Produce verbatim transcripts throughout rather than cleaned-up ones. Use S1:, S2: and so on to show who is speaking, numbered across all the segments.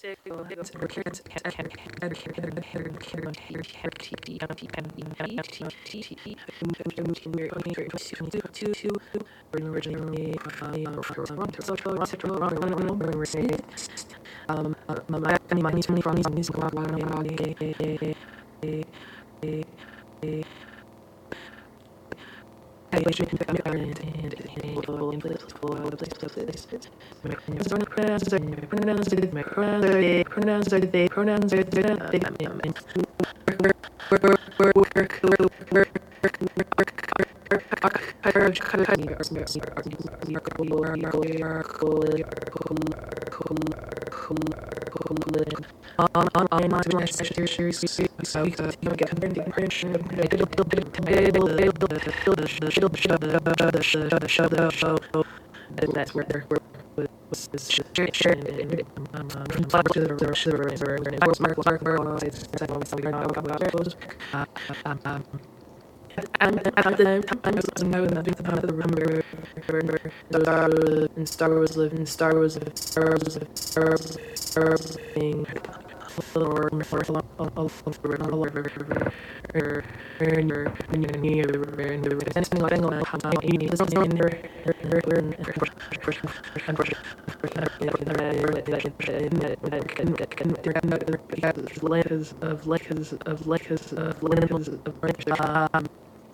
S1: originally um, my family, my family from these music rock, on on on my series so you get that's where we're was shared and um from to the river and it was Mark Mark um um and at the time I was know that the part of the remember and Star Wars live in Star Wars Star Wars Star Wars Star Wars being or Lakers of Lakers of Lakers of Lakers of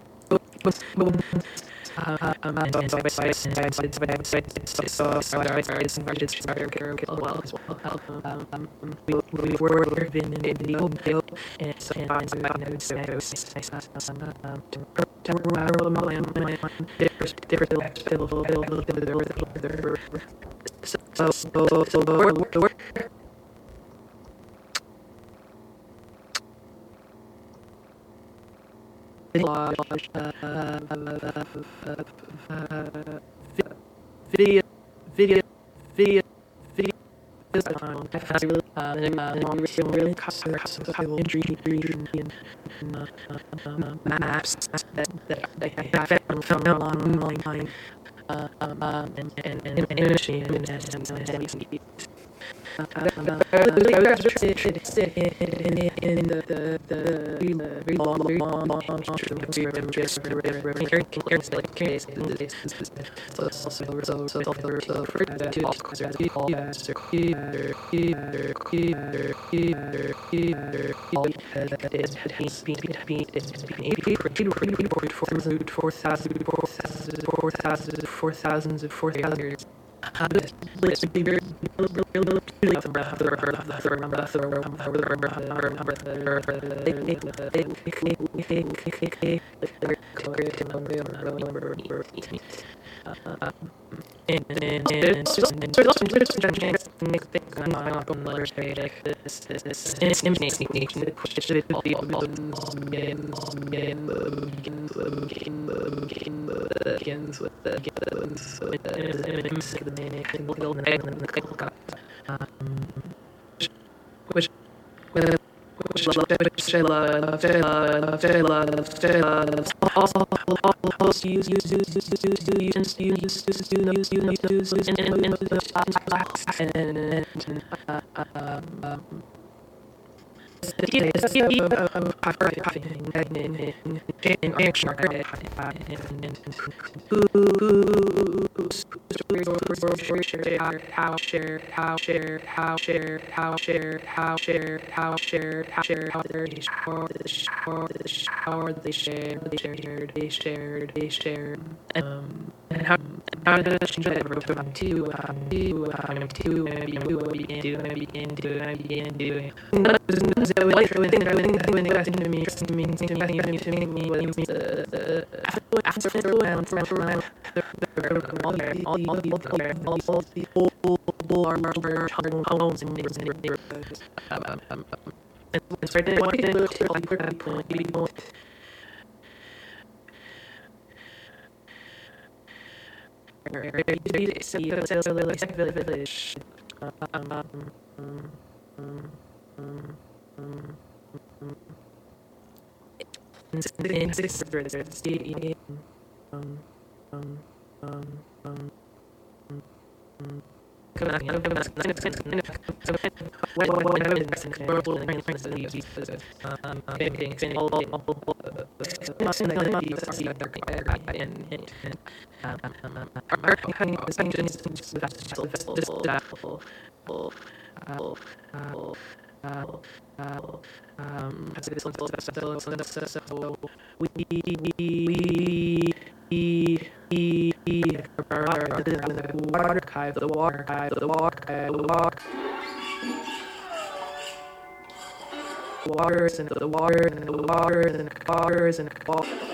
S1: we were living in the old bill and so finds so so so the work video, video, video, video. This time, I really, uh, and I'm really, really custom, custom, custom injury, injury, and maps that that I found found online, uh, um, and and and and imaging and and and. I was interested in in the the the very long very long long just like case so so so so so so for that to also cause that call as a key key key key key that is has been been is been eighty for two for four thousand four thousand four thousand four thousand four thousand four thousand let's be very and then it's just and there's also there's some things that I'm not going to say like this this this it's imminent which should be all begins with the begins with the which which also use use use use use use use use use use use and how share how share how share how share how share how share how share how they share they share they shared they shared they shared um and how how does she get to um to um to um to begin to begin to begin to so like when things when things when things to me interesting to me to me to me what means the after after around from around all the all the all the all the all our homes and neighbors and neighborhoods um um and it's right there one thing to point people village in six um um um um Um, we we the water archive, the water archive, the water archive, the water waters and the water and the waters and the waters and the waters.